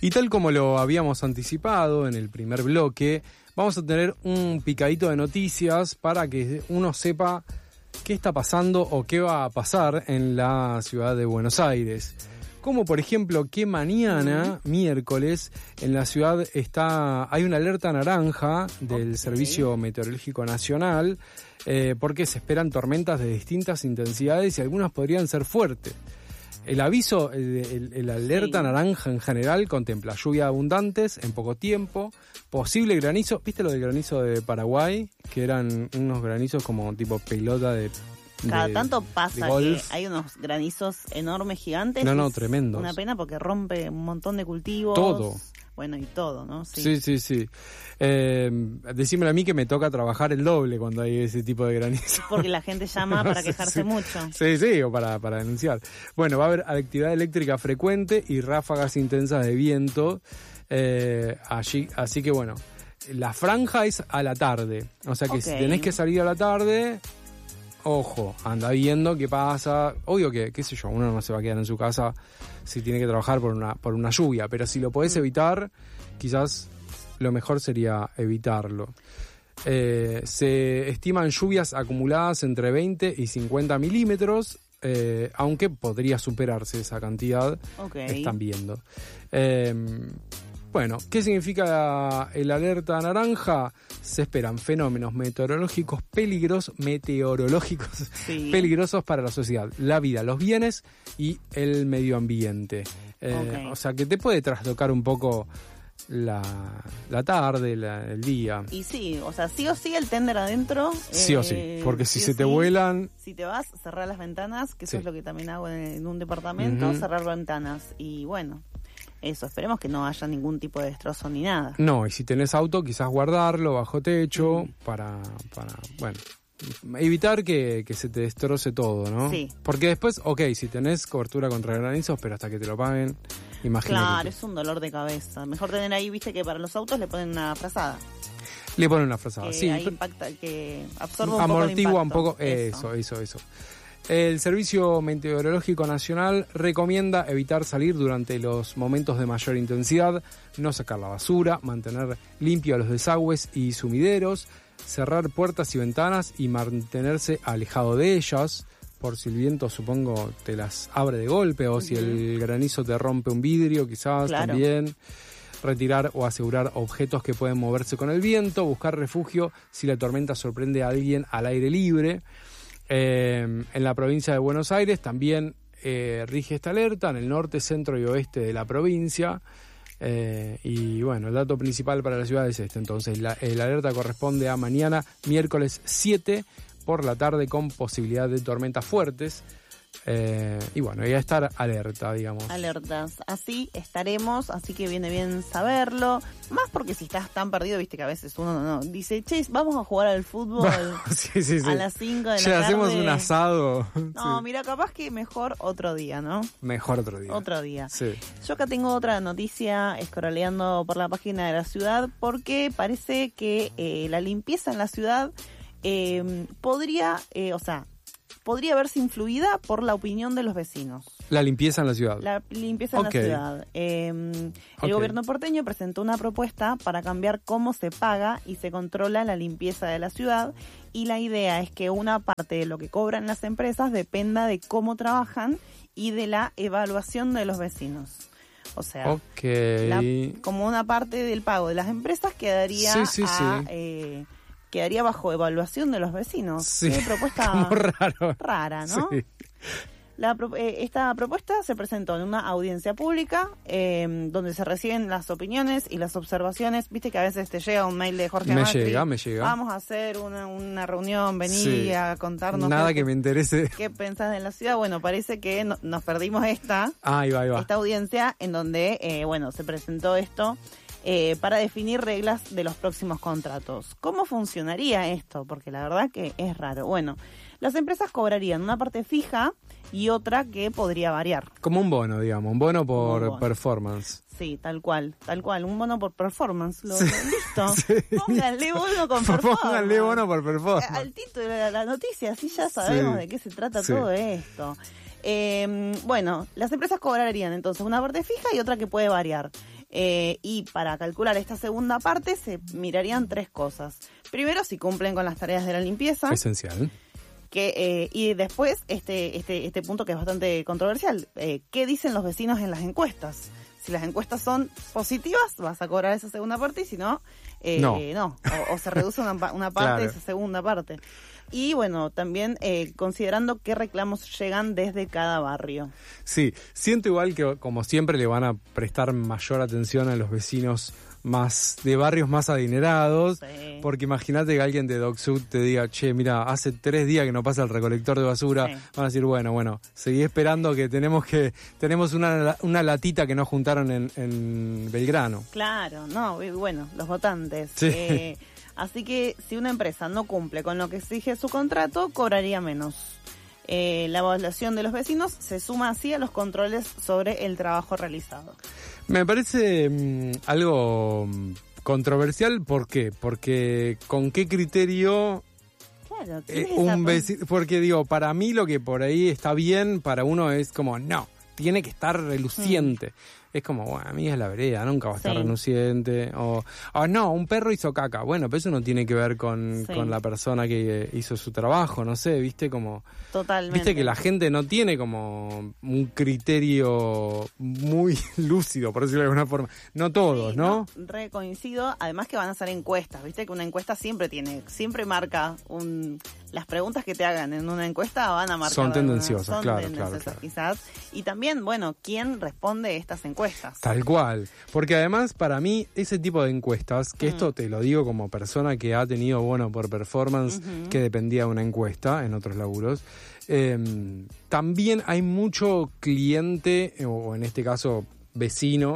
Y tal como lo habíamos anticipado en el primer bloque, vamos a tener un picadito de noticias para que uno sepa qué está pasando o qué va a pasar en la ciudad de Buenos Aires. Como por ejemplo que mañana, miércoles, en la ciudad hay una alerta naranja del Servicio Meteorológico Nacional, porque se esperan tormentas de distintas intensidades y algunas podrían ser fuertes. El aviso, el alerta naranja en general contempla lluvias abundantes en poco tiempo, posible granizo. ¿Viste lo del granizo de Paraguay? Que eran unos granizos como tipo pelota de Cada tanto pasa que hay unos granizos enormes, gigantes. No, tremendos. Una pena porque rompe un montón de cultivos. Todo. Bueno, y todo, ¿no? Sí. Decímelo a mí que me toca trabajar el doble cuando hay ese tipo de granizo. Porque la gente llama para quejarse mucho. Sí, o para denunciar. Bueno, va a haber actividad eléctrica frecuente y ráfagas intensas de viento allí. Así que bueno, la franja es a la tarde. O sea que si tenés que salir a la tarde, ojo, anda viendo qué pasa. Obvio que, qué sé yo, uno no se va a quedar en su casa si tiene que trabajar por una lluvia, pero si lo podés evitar, quizás lo mejor sería evitarlo. Se estiman lluvias acumuladas entre 20 y 50 milímetros, aunque podría superarse esa cantidad. Están viendo. Bueno, ¿qué significa el alerta naranja? Se esperan fenómenos meteorológicos peligrosos para la sociedad, la vida, los bienes y el medio ambiente. O sea, que te puede trastocar un poco la tarde, el día. Y sí, o sea, sí o sí el tender adentro. Sí o sí, porque si se te vuelan... Si te vas, cerrar las ventanas, que eso es lo que también hago en un departamento, cerrar ventanas. Y bueno... Eso, esperemos que no haya ningún tipo de destrozo ni nada. No, y si tenés auto, quizás guardarlo bajo techo para bueno, evitar que se te destroce todo, ¿no? Sí. Porque después, si tenés cobertura contra granizos, pero hasta que te lo paguen, imagínate. Claro, es un dolor de cabeza. Mejor tener ahí, viste, que para los autos le ponen una frazada. Le ponen una frazada, que sí. Ahí impacta, que absorbe amortigua un poco un poco, eso. El Servicio Meteorológico Nacional recomienda evitar salir durante los momentos de mayor intensidad, no sacar la basura, mantener limpios los desagües y sumideros, cerrar puertas y ventanas y mantenerse alejado de ellas, por si el viento, supongo, te las abre de golpe o si el granizo te rompe un vidrio, quizás también. Retirar o asegurar objetos que pueden moverse con el viento, buscar refugio si la tormenta sorprende a alguien al aire libre. En la provincia de Buenos Aires también rige esta alerta, en el norte, centro y oeste de la provincia. Y bueno, el dato principal para la ciudad es este. Entonces, la alerta corresponde a mañana, miércoles 7 por la tarde, con posibilidad de tormentas fuertes. Y bueno, ya estar alerta, digamos. Alertas, así estaremos, así que viene bien saberlo. Más porque si estás tan perdido, viste que a veces uno no dice, che, vamos a jugar al fútbol sí. a las 5 de la tarde. Ya hacemos un asado. No, mira, capaz que mejor otro día, ¿no? Mejor otro día. Otro día. Sí. Yo acá tengo otra noticia escroleando por la página de la ciudad, porque parece que la limpieza en la ciudad podría verse influida por la opinión de los vecinos. La limpieza en la ciudad. La limpieza en la ciudad. El gobierno porteño presentó una propuesta para cambiar cómo se paga y se controla la limpieza de la ciudad, y la idea es que una parte de lo que cobran las empresas dependa de cómo trabajan y de la evaluación de los vecinos. O sea, como una parte del pago de las empresas quedaría quedaría bajo evaluación de los vecinos. Sí, qué propuesta rara, ¿no? Sí. Esta propuesta se presentó en una audiencia pública donde se reciben las opiniones y las observaciones. Viste que a veces te llega un mail de Jorge Macri. Me llega. Vamos a hacer una reunión, vení a contarnos. Nada que me interese. ¿Qué pensás de la ciudad? Bueno, parece que nos perdimos esta audiencia en donde, se presentó esto. Para definir reglas de los próximos contratos. ¿Cómo funcionaría esto? Porque la verdad que es raro. Bueno, las empresas cobrarían una parte fija y otra que podría variar. Como un bono, digamos, un bono por performance. Sí, tal cual, un bono por performance. ¿Listo? Sí. Pónganle bono con performance. Pónganle bono por performance. Al título de la noticia, así ya sabemos de qué se trata todo esto. Las empresas cobrarían entonces una parte fija y otra que puede variar. Y para calcular esta segunda parte se mirarían 3 cosas. Primero, si cumplen con las tareas de la limpieza. Esencial. Y después, este punto que es bastante controversial. ¿Qué dicen los vecinos en las encuestas? Si las encuestas son positivas, vas a cobrar esa segunda parte, y si no, no. O se reduce una parte Claro. de esa segunda parte. Y bueno, también considerando qué reclamos llegan desde cada barrio. Sí, siento igual que como siempre le van a prestar mayor atención a los vecinos más de barrios más adinerados, Sí. porque imagínate que alguien de Dog Sud te diga, che, mira, hace 3 días que no pasa el recolector de basura, Sí. van a decir, bueno, seguí esperando que tenemos una latita que nos juntaron en Belgrano. Claro, no, y bueno, los votantes. Sí. Así que si una empresa no cumple con lo que exige su contrato, cobraría menos. La evaluación de los vecinos se suma así a los controles sobre el trabajo realizado. Me parece algo controversial, ¿por qué? Porque ¿con qué criterio Claro, un vecino? Porque digo, para mí lo que por ahí está bien, para uno es como, no, tiene que estar reluciente. Es como, bueno, a mí es la vereda, nunca va a estar Sí. reluciente. O no, un perro hizo caca. Bueno, pero eso no tiene que ver con la persona que hizo su trabajo, no sé, ¿viste? Como... Totalmente. Viste que la gente no tiene como un criterio muy lúcido, por decirlo de alguna forma. No todos, Sí, ¿no? Re coincido. Además que van a ser encuestas, viste que una encuesta siempre marca las preguntas que te hagan en una encuesta van a marcar. Son tendenciosas, son claro, tendenciosas, claro. quizás. Y también, bueno, ¿quién responde estas encuestas? Tal cual. Porque además, para mí, ese tipo de encuestas, que esto te lo digo como persona que ha tenido bono por performance, que dependía de una encuesta en otros laburos, también hay mucho cliente, o en este caso vecino,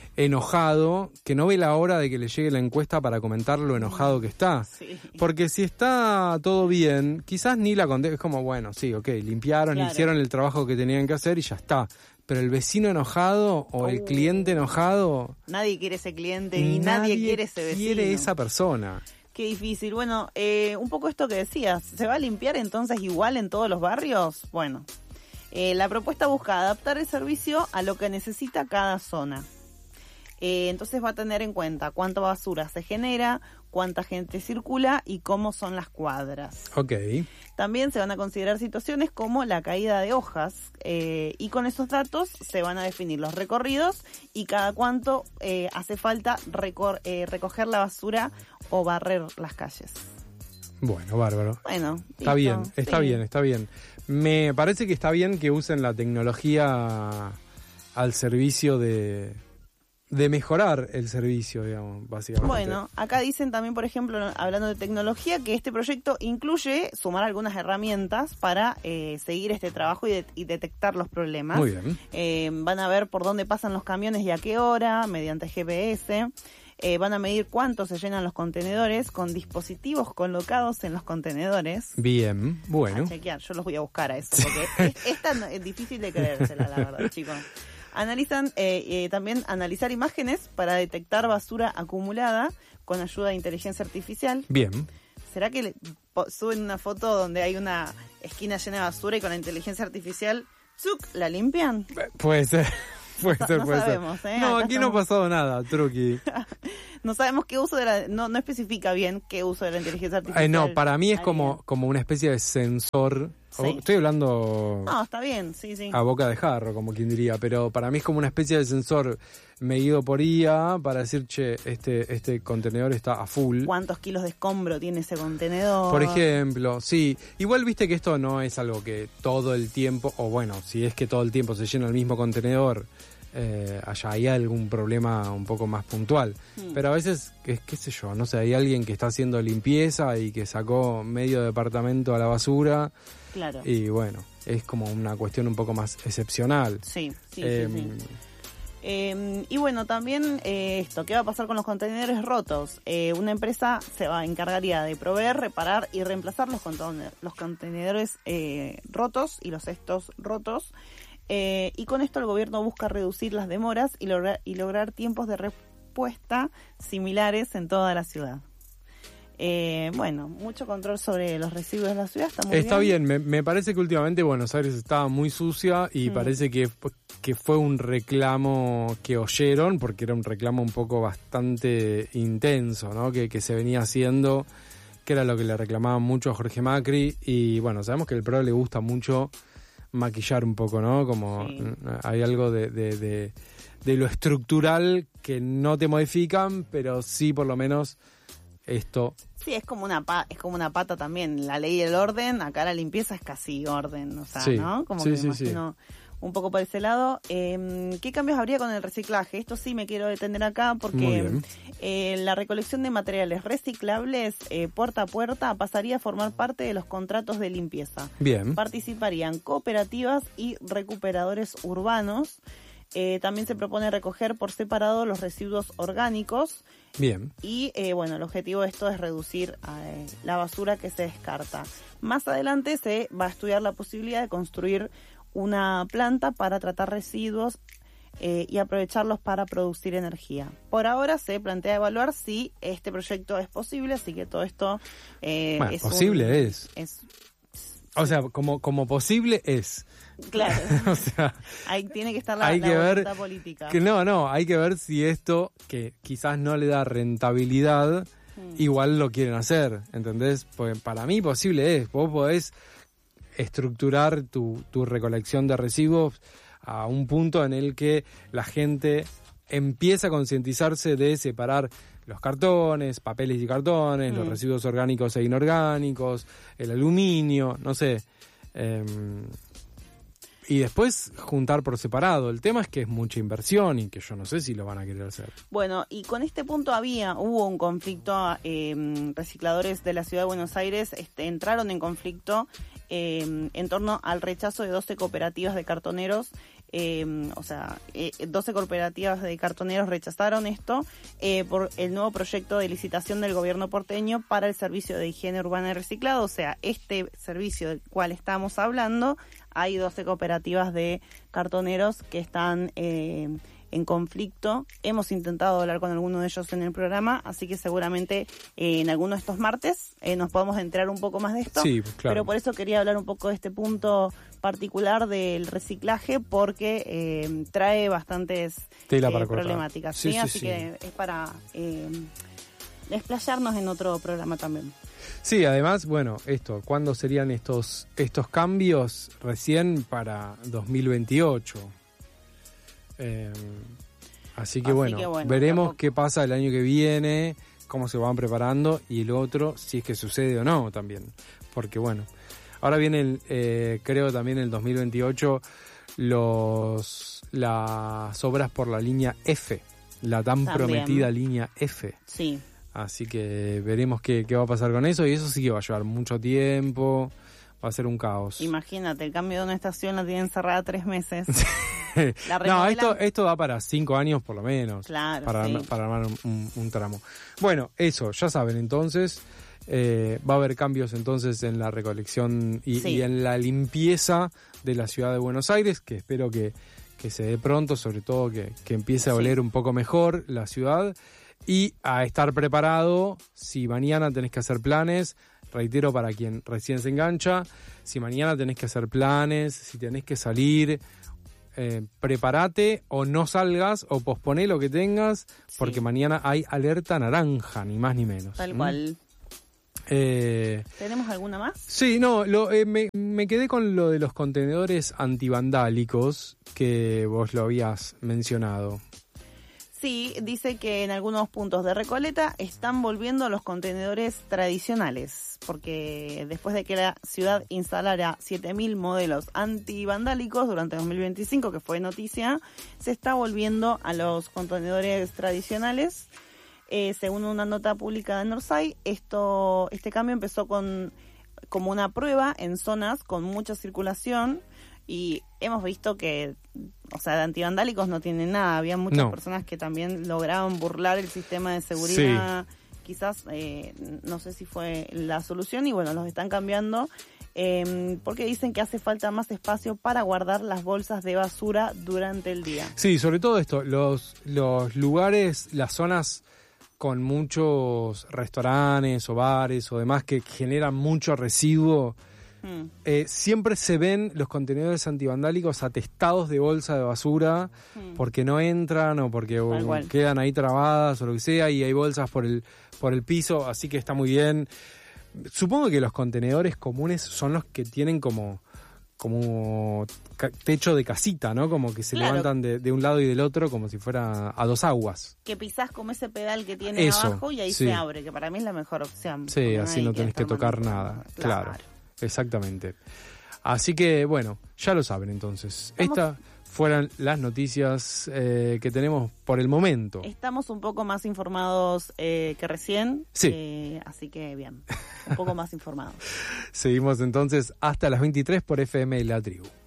enojado, que no ve la hora de que le llegue la encuesta para comentar lo enojado que está. Sí. Porque si está todo bien, quizás ni la contesta. Es como, bueno, sí, ok, limpiaron, Claro. hicieron el trabajo que tenían que hacer y ya está. Pero el vecino enojado o el cliente enojado, Nadie quiere ese cliente y nadie quiere ese vecino. quiere esa persona. Qué difícil. Bueno, un poco esto que decías, ¿se va a limpiar entonces igual en todos los barrios? Bueno, la propuesta busca adaptar el servicio a lo que necesita cada zona. Entonces va a tener en cuenta cuánta basura se genera, cuánta gente circula y cómo son las cuadras. Ok. También se van a considerar situaciones como la caída de hojas y con esos datos se van a definir los recorridos y cada cuánto hace falta recoger la basura o barrer las calles. Bueno, bárbaro. Bueno, Está listo, bien, sí. está bien. Me parece que está bien que usen la tecnología al servicio de mejorar el servicio, digamos, básicamente. Bueno, acá dicen también, por ejemplo, hablando de tecnología, que este proyecto incluye sumar algunas herramientas para seguir este trabajo y detectar los problemas. Muy bien. Van a ver por dónde pasan los camiones y a qué hora, mediante GPS. Van a medir cuánto se llenan los contenedores con dispositivos colocados en los contenedores. Bien, bueno. A chequear, yo los voy a buscar a eso, porque es difícil de creérsela, la verdad, chicos. Analizan también analizar imágenes para detectar basura acumulada con ayuda de inteligencia artificial. Bien. ¿Será que suben una foto donde hay una esquina llena de basura y con la inteligencia artificial ¡zuc! ¿La limpian? Puede ser. Puede ser. Sabemos, No, acá aquí no ha pasado nada, Truqui. No sabemos qué uso no especifica bien qué uso de la inteligencia artificial. No, para mí es haría. como una especie de sensor. Sí. Estoy hablando No, está bien, sí. a boca de jarro, como quien diría, pero para mí es como una especie de sensor medido por IA para decir, che, este contenedor está a full. ¿Cuántos kilos de escombro tiene ese contenedor? Por ejemplo, sí. Igual viste que esto no es algo que todo el tiempo, o bueno, si es que todo el tiempo se llena el mismo contenedor, allá hay algún problema un poco más puntual. Pero a veces, qué sé yo, no sé, hay alguien que está haciendo limpieza y que sacó medio departamento a la basura. Claro. Y bueno, es como una cuestión un poco más excepcional. Sí. Y bueno, también esto, ¿qué va a pasar con los contenedores rotos? Una empresa se encargaría de proveer, reparar y reemplazar los contenedores rotos y los cestos rotos. Y con esto el gobierno busca reducir las demoras y lograr tiempos de respuesta similares en toda la ciudad. Bueno, mucho control sobre los residuos de la ciudad. Está bien. Me parece que últimamente Buenos Aires estaba muy sucia y parece que fue un reclamo que oyeron, porque era un reclamo un poco bastante intenso, ¿no? Que se venía haciendo, que era lo que le reclamaban mucho a Jorge Macri. Y bueno, sabemos que al PRO le gusta mucho maquillar un poco, ¿no? Como hay algo de lo estructural que no te modifican, pero sí por lo menos esto. Sí, es como una pata también. La ley del orden, acá la limpieza es casi orden, o sea, ¿no? Como que me imagino un poco por ese lado. ¿Qué cambios habría con el reciclaje? Esto sí me quiero detener acá porque la recolección de materiales reciclables puerta a puerta pasaría a formar parte de los contratos de limpieza. Bien. Participarían cooperativas y recuperadores urbanos. También se propone recoger por separado los residuos orgánicos. Bien. Y bueno, el objetivo de esto es reducir la basura que se descarta. Más adelante se va a estudiar la posibilidad de construir una planta para tratar residuos y aprovecharlos para producir energía. Por ahora se plantea evaluar si este proyecto es posible, así que todo esto es posible es. O sea, como posible es. Claro. O sea, ahí tiene que estar la voluntad política. Hay que ver si esto, que quizás no le da rentabilidad, igual lo quieren hacer, ¿entendés? Porque para mí posible es. Vos podés estructurar tu recolección de residuos a un punto en el que la gente empieza a concientizarse de separar los cartones, papeles y cartones, los residuos orgánicos e inorgánicos, el aluminio, no sé. Y después juntar por separado. El tema es que es mucha inversión y que yo no sé si lo van a querer hacer. Bueno, y con este punto hubo un conflicto. Recicladores de la Ciudad de Buenos Aires entraron en conflicto en torno al rechazo de 12 cooperativas de cartoneros. 12 cooperativas de cartoneros rechazaron esto por el nuevo proyecto de licitación del gobierno porteño para el servicio de higiene urbana y reciclado. O sea, este servicio del cual estamos hablando, hay 12 cooperativas de cartoneros que están en conflicto. Hemos intentado hablar con alguno de ellos en el programa, así que seguramente en alguno de estos martes nos podemos enterar un poco más de esto. Sí, claro. Pero por eso quería hablar un poco de este punto particular del reciclaje, porque trae bastantes problemáticas. Sí, así que es para desplayarnos en otro programa también. Sí, además, bueno, ¿cuándo serían estos cambios? Recién para 2028. Así que bueno, veremos qué pasa el año que viene, cómo se van preparando, y el otro, si es que sucede o no también. Porque bueno, ahora viene, creo también el 2028, las obras por la línea F, la tan prometida línea F. Sí. Así que veremos qué va a pasar con eso, y eso sí que va a llevar mucho tiempo, va a ser un caos. Imagínate, el cambio de una estación la tienen cerrada 3 meses. No, esto da para 5 años por lo menos. Claro, para armar un tramo. Bueno, eso, ya saben, entonces va a haber cambios entonces en la recolección y en la limpieza de la ciudad de Buenos Aires, que espero que se dé pronto, sobre todo que empiece a oler un poco mejor la ciudad, y a estar preparado si mañana tenés que hacer planes. Reitero, para quien recién se engancha, si mañana tenés que hacer planes, si tenés que salir, prepárate, o no salgas, o posponé lo que tengas, porque mañana hay alerta naranja, ni más ni menos. Tal cual. ¿Tenemos alguna más? Sí, no, me quedé con lo de los contenedores antivandálicos, que vos lo habías mencionado. Sí, dice que en algunos puntos de Recoleta están volviendo los contenedores tradicionales, porque después de que la ciudad instalara 7.000 modelos antivandálicos durante 2025, que fue noticia, se está volviendo a los contenedores tradicionales. Según una nota publicada en Orsay, este cambio empezó como una prueba en zonas con mucha circulación, y hemos visto que, o sea, de antivandálicos no tienen nada. Había muchas personas que también lograban burlar el sistema de seguridad. Sí. Quizás, no sé si fue la solución, y bueno, los están cambiando porque dicen que hace falta más espacio para guardar las bolsas de basura durante el día. Sí, sobre todo esto, los lugares, las zonas con muchos restaurantes o bares o demás que generan mucho residuo, siempre se ven los contenedores antivandálicos atestados de bolsa de basura porque no entran o porque quedan ahí trabadas o lo que sea, y hay bolsas por el piso, así que está muy bien. Supongo que los contenedores comunes son los que tienen como techo de casita, ¿no? Como que se levantan de un lado y del otro como si fuera a dos aguas. Que pisás como ese pedal que tiene abajo y ahí se abre, que para mí es la mejor opción. Sí, así no tenés que tocar nada. Claro, exactamente. Así que, bueno, ya lo saben entonces. Estas fueron las noticias que tenemos por el momento. Estamos un poco más informados que recién. Sí. Así que bien, un poco más informados. Seguimos entonces hasta las 23 por FM La Tribu.